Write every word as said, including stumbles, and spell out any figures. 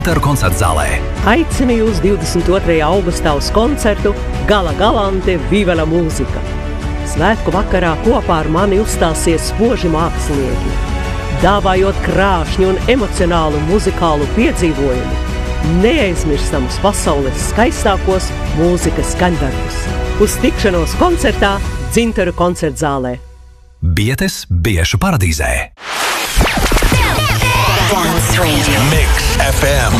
Dzintaru koncerta zālē. Aicinu jūs divdesmit otrajā augustā uz koncertu Gala Galante Viva la mūzika. Svētku vakarā kopā ar mani uzstāsies spoži mākslinieki, dāvājot krāšņu un emocionālu muzikālu piedzīvojumu, neaizmirstamus pasaules skaistākos mūzikas skaņdarbus. Uz tikšanos koncertā Dzintaru koncerta zālē. Bietes Biešu paradīzē. Dance Radio. Mix F M.